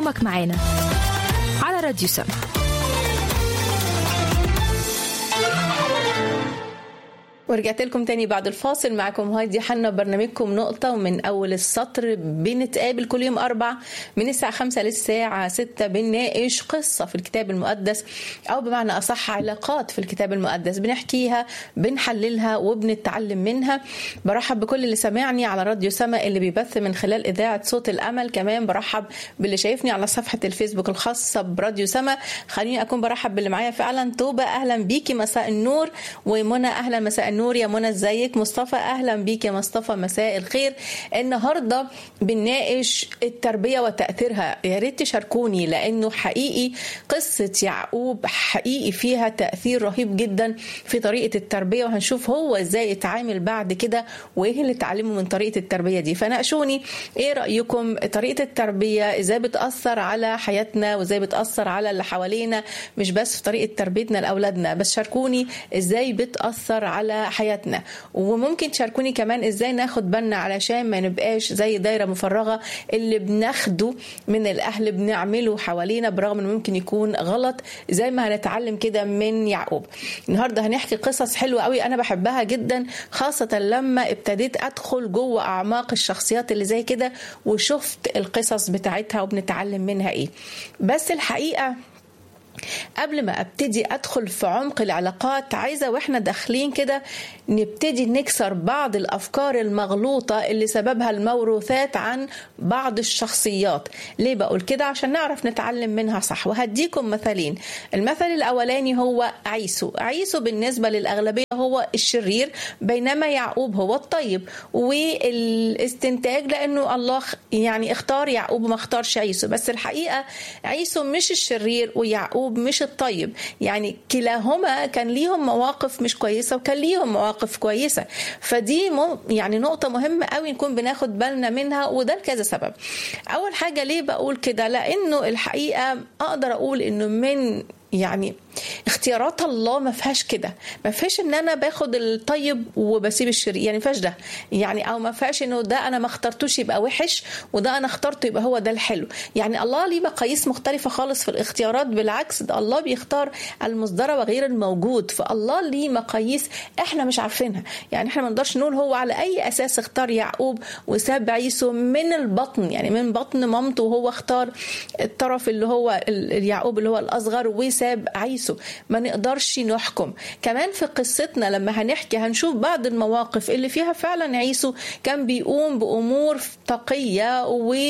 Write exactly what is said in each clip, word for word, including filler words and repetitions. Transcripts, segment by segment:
يومك معانا على راديو سما. ورجعت لكم تاني بعد الفاصل. معكم هايدي حنا، برنامجكم نقطة ومن أول السطر. بنتقابل كل يوم أربع من الساعة خمسة للساعة ستة، بنناقش قصة في الكتاب المقدس، أو بمعنى أصح علاقات في الكتاب المقدس، بنحكيها بنحللها وبنتعلم منها. برحب بكل اللي سمعني على راديو سما اللي بيبث من خلال إذاعة صوت الأمل. كمان برحب باللي شايفني على صفحة الفيسبوك الخاصة براديو سما. خليني أكون برحب باللي معايا فعلا. توبة أهلا بيكي، مساء النور. ومنى أهلا، مساء النور. نور يا منى، ازيك؟ مصطفى اهلا بيك يا مصطفى، مساء الخير. النهارده بنناقش التربيه وتاثيرها. يا ريت تشاركوني، لانه حقيقي قصه يعقوب حقيقي فيها تاثير رهيب جدا في طريقه التربيه، وهنشوف هو ازاي يتعامل بعد كده وايه اللي اتعلمه من طريقه التربيه دي. فناقشوني ايه رايكم، طريقه التربيه ازاي بتاثر على حياتنا وازاي بتاثر على اللي حوالينا، مش بس في طريقه تربيتنا لاولادنا بس، شاركوني ازاي بتاثر على حياتنا. وممكن تشاركوني كمان ازاي ناخد بالنا علشان ما نبقاش زي دايرة مفرغة اللي بناخده من الاهل بنعمله حوالينا برغم انه ممكن يكون غلط، زي ما هنتعلم كده من يعقوب. النهارده هنحكي قصص حلوة قوي انا بحبها جدا، خاصة لما ابتديت ادخل جوه اعماق الشخصيات اللي زي كده وشفت القصص بتاعتها وبنتعلم منها ايه. بس الحقيقة قبل ما ابتدي ادخل في عمق العلاقات، عايزة واحنا داخلين كده نبتدي نكسر بعض الافكار المغلوطة اللي سببها الموروثات عن بعض الشخصيات. ليه بقول كده؟ عشان نعرف نتعلم منها صح. وهديكم مثالين. المثل الاولاني هو عيسو. عيسو بالنسبة للاغلبية هو الشرير، بينما يعقوب هو الطيب. والاستنتاج لانه الله يعني اختار يعقوب وما اختارش عيسو، بس الحقيقة عيسو مش الشرير ويعقوب مش الطيب، يعني كلاهما كان ليهم مواقف مش كويسة وكان ليهم مواقف كويسة. فدي يعني نقطة مهمة قوي نكون بناخد بالنا منها، وده لكذا سبب. أول حاجة ليه بقول كده؟ لأنه الحقيقة أقدر أقول إنه من يعني اختيارات الله ما فيهاش كده، ما فيهاش ان انا باخد الطيب وبسيب الشرير، يعني ما فيهاش ده، يعني او ما فيهاش انه ده انا ما اخترتوش يبقى وحش وده انا اخترته يبقى هو ده الحلو. يعني الله ليه مقاييس مختلفه خالص في الاختيارات، بالعكس ده الله بيختار المصدر وغير الموجود. فالله ليه مقاييس احنا مش عارفينها، يعني احنا ما نقدرش نقول هو على اي اساس اختار يعقوب وساب عيسو من البطن، يعني من بطن مامته، وهو اختار الطرف اللي هو يعقوب اللي هو الاصغر وساب عيسو. ما نقدرش نحكم. كمان في قصتنا لما هنحكي هنشوف بعض المواقف اللي فيها فعلا عيسو كان بيقوم بأمور تقية،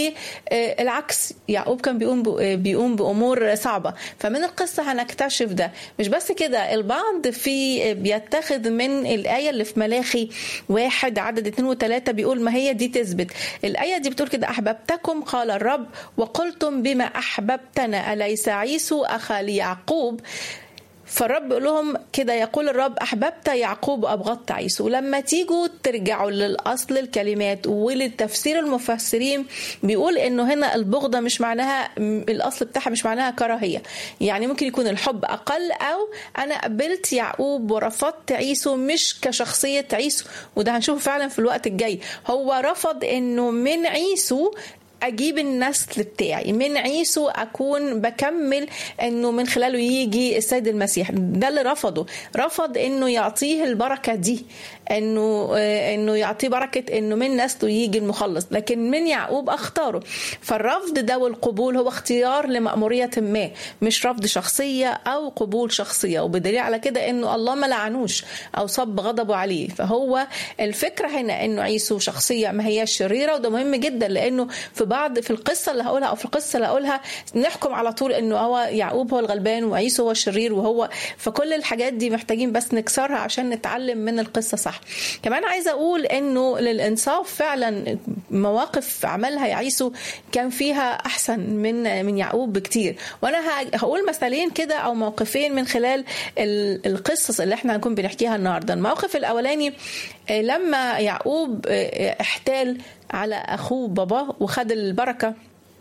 والعكس يعقوب كان بيقوم بيقوم بأمور صعبة. فمن القصة هنكتشف ده. مش بس كده، البعض في بيتخذ من الآية اللي في ملاخي واحد عدد اتنين وتلاتة بيقول ما هي دي تثبت. الآية دي بتقول كده: أحببتكم قال الرب وقلتم بما أحببتنا أليس عيسو أخا ليعقوب. فالرب بيقول لهم كده: يقول الرب أحببت يعقوب وأبغضت عيسو. لما تيجوا ترجعوا للأصل الكلمات وللتفسير المفسرين بيقول إنه هنا البغضة مش معناها الأصل بتاعها مش معناها كراهية، يعني ممكن يكون الحب أقل، أو أنا قبلت يعقوب ورفضت عيسو مش كشخصية عيسو. وده هنشوفه فعلا في الوقت الجاي. هو رفض إنه من عيسو أجيب النسل بتاعي، من عيسو أكون بكمل أنه من خلاله يجي السيد المسيح. ده اللي رفضه. رفض أنه يعطيه البركة دي، أنه, أنه يعطيه بركة أنه من نسله يجي المخلص، لكن من يعقوب أختاره. فالرفض ده والقبول هو اختيار لمأمورية ما، مش رفض شخصية أو قبول شخصية. وبدليل على كده أنه الله ما لعنوش أو صب غضبه عليه. فهو الفكرة هنا أنه عيسو شخصية ما هي شريرة، وده مهم جدا، لأنه في بعض في القصة اللي هقولها أو في القصة اللي هقولها نحكم على طول إنه هو يعقوب هو الغلبان وعيسو هو الشرير وهو. فكل الحاجات دي محتاجين بس نكسرها عشان نتعلم من القصة صح. كمان عايزة أقول إنه للإنصاف فعلا مواقف عملها عيسو كان فيها أحسن من من يعقوب بكتير. وأنا هقول مثالين كده أو موقفين من خلال القصص اللي احنا هنكون بنحكيها النهاردة. الموقف الأولاني لما يعقوب احتال على أخوه بابا وخد البركة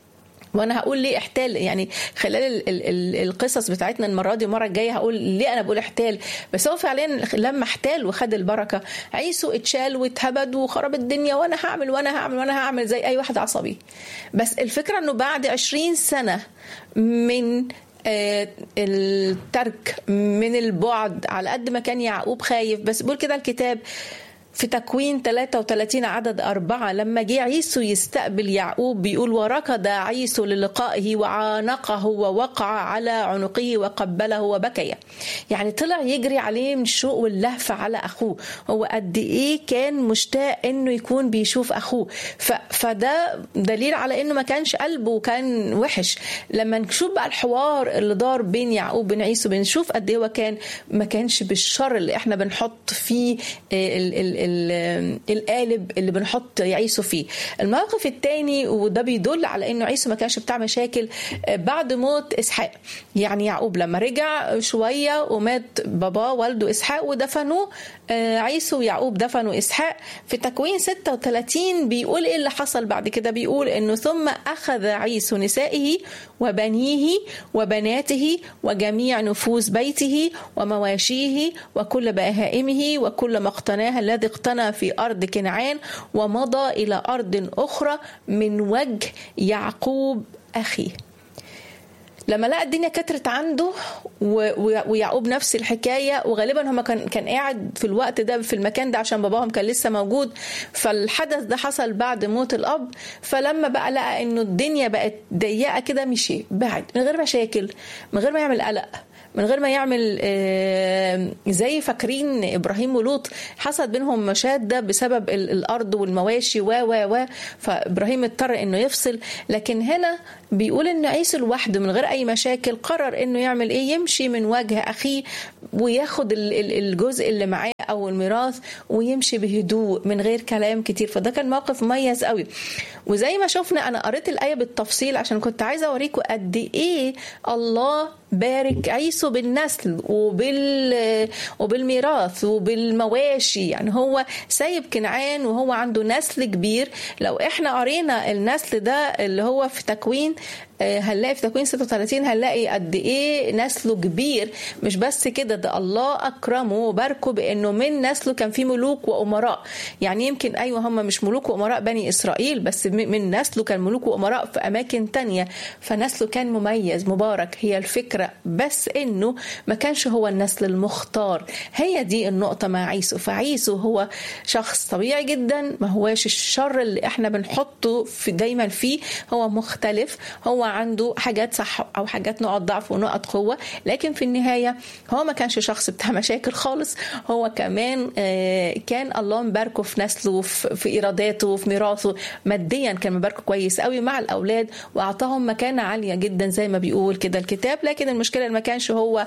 وانا هقول ليه احتال يعني خلال ال ال ال القصص بتاعتنا المره دي المره الجايه هقول ليه انا بقول احتال. بس هو فعليا لما احتال وخد البركه عيسو اتشال واتهبد وخرب الدنيا، وانا هعمل وانا هعمل وانا هعمل زي اي واحد عصبي. بس الفكره انه بعد عشرين سنه من الترك، من البعد، على قد ما كان يعقوب خايف، بس بيقول كده الكتاب في تكوين ثلاثة وثلاثين عدد أربعة لما جه عيسو يستقبل يعقوب بيقول وركض عيسو للقائه وعانقه ووقع على عنقه وقبله وبكي. يعني طلع يجري عليه من الشوق واللهفة على أخوه. هو قد إيه كان مشتاق إنه يكون بيشوف أخوه. فده دليل على إنه ما كانش قلبه كان وحش. لما نشوف بقى الحوار اللي دار بين يعقوب وبين عيسو بنشوف قد إيه هو كان ما كانش بالشر اللي إحنا بنحط فيه ال ال القالب اللي بنحط عيسو فيه. الموقف الثاني وده بيدل على انه عيسو ما كانش بتاع مشاكل بعد موت اسحاق. يعني يعقوب لما رجع شويه ومات باباه والده اسحاق ودفنوه، عيسو ويعقوب دفنوا اسحاق. في تكوين ستة وثلاثين بيقول ايه اللي حصل بعد كده؟ بيقول انه ثم اخذ عيسو نسائه وبنيه وبناته وجميع نفوس بيته ومواشيه وكل بهائمه وكل ما اقتناه الذي اقتنى في أرض كنعان ومضى إلى أرض أخرى من وجه يعقوب أخيه. لما لقى الدنيا كترت عنده ويعقوب نفس الحكاية، وغالبا هما كان كان قاعد في الوقت ده في المكان ده عشان باباهم كان لسه موجود، فالحدث ده حصل بعد موت الأب. فلما بقى لقى إنه الدنيا بقت ضيقة كده مشي بعد من غير مشاكل، من غير ما يعمل قلق، من غير ما يعمل زي فاكرين إبراهيم ولوط حصل بينهم مشادة بسبب الأرض والمواشي و و و فإبراهيم اضطر إنه يفصل. لكن هنا بيقول إن عيسو لوحده من غير أي مشاكل قرر إنه يعمل إيه؟ يمشي من وجه أخيه وياخد الجزء اللي معاه أو الميراث ويمشي بهدوء من غير كلام كتير. فده كان موقف مميز قوي. وزي ما شفنا أنا قريت الآية بالتفصيل عشان كنت عايزة أوريكم قد إيه الله بارك عيسو بالنسل وبال وبالميراث وبالمواشي. يعني هو سايب كنعان وهو عنده نسل كبير. لو احنا قرينا النسل ده اللي هو في تكوين هنلاقي في تكوين ستة وثلاثين هنلاقي قد ايه نسله كبير. مش بس كده، ده الله اكرمه وباركه بانه من نسله كان في ملوك وامراء. يعني يمكن ايوه هم مش ملوك وامراء بني اسرائيل، بس من نسله كان ملوك وامراء في اماكن تانية. فنسله كان مميز مبارك. هي الفكرة بس انه ما كانش هو النسل المختار. هي دي النقطة مع عيسو. فعيسو هو شخص طبيعي جدا، ما هواش الشر اللي احنا بنحطه في دايما فيه. هو مختلف، هو عنده حاجات صح او حاجات نقط ضعف ونقط قوه، لكن في النهايه هو ما كانش شخص بتاع مشاكل خالص. هو كمان كان الله مباركه في نسله، في اراداته، في ميراثه. ماديا كان مباركه كويس قوي مع الاولاد واعطاهم مكانه عاليه جدا زي ما بيقول كده الكتاب. لكن المشكله ما كانش هو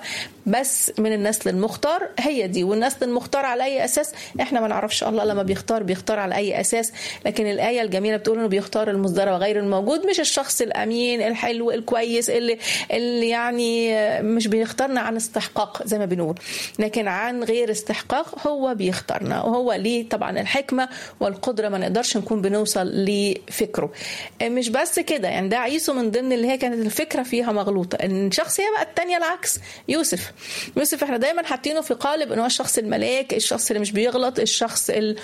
بس من النسل المختار. هي دي. والنسل المختار على اي اساس احنا ما نعرفش. الله لما بيختار بيختار على اي اساس. لكن الايه الجميله بتقول انه بيختار المصدر وغير الموجود، مش الشخص الامين الحلو الكويس اللي اللي يعني مش بيختارنا عن استحقاق زي ما بنقول، لكن عن غير استحقاق هو بيختارنا. وهو ليه طبعا الحكمة والقدرة، ما نقدرش نكون بنوصل لفكره. مش بس كده، يعني ده عيسو من ضمن اللي هي كانت الفكرة فيها مغلوطة. الشخصية بقى التانية العكس، يوسف. يوسف احنا دايما حاطينه في قالب انه الشخص الملاك، الشخص اللي مش بيغلط، الشخص ال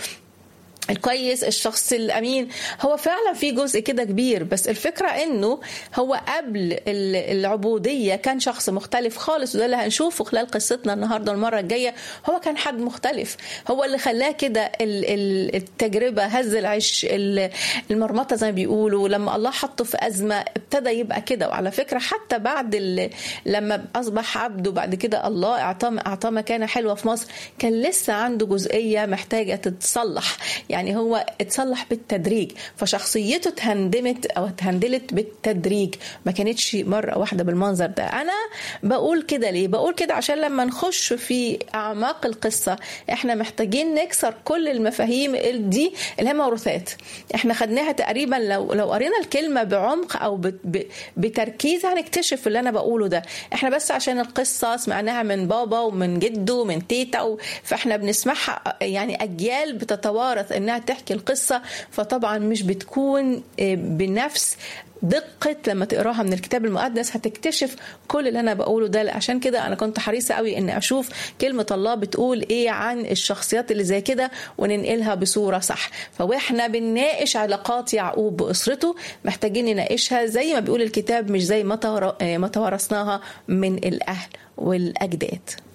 الكويس، الشخص الأمين. هو فعلا في جزء كده كبير، بس الفكرة انه هو قبل العبودية كان شخص مختلف خالص. وده اللي هنشوفه خلال قصتنا النهاردة المرة الجاية. هو كان حد مختلف، هو اللي خلاه كده التجربة، هز العش، المرمطة زي ما بيقولوا. لما الله حطه في أزمة ابتدى يبقى كده. وعلى فكرة حتى بعد لما أصبح عبد وبعد كده الله أعطاه أعطاه مكانة حلوة في مصر، كان لسه عنده جزئية محتاجة تتصلح. يعني هو اتصلح بالتدريج. فشخصيته تهندمت او تهندلت بالتدريج، ما كانتش مرة واحدة بالمنظر ده. انا بقول كده ليه؟ بقول كده عشان لما نخش في اعماق القصة احنا محتاجين نكسر كل المفاهيم دي اللي هي موروثات. احنا خدناها تقريبا، لو لو قرينا الكلمة بعمق او بتركيز هنكتشف اللي انا بقوله ده. احنا بس عشان القصة سمعناها من بابا ومن جده ومن تيتا، فاحنا بنسمعها يعني اجيال بتتوارث ان انها تحكي القصة، فطبعا مش بتكون بنفس دقة لما تقراها من الكتاب المقدس. هتكتشف كل اللي أنا بقوله ده. عشان كده أنا كنت حريصة قوي إن أشوف كلمة الله بتقول إيه عن الشخصيات اللي زي كده وننقلها بصورة صح. فوإحنا بنناقش علاقات يعقوب بأسرته محتاجين نناقشها زي ما بيقول الكتاب، مش زي ما توارثناها من الأهل والأجداد.